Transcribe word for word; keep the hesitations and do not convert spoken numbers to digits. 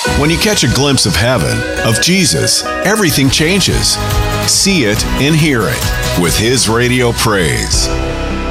When you catch a glimpse of heaven, of Jesus, everything changes. See it and hear it with His Radio Praise.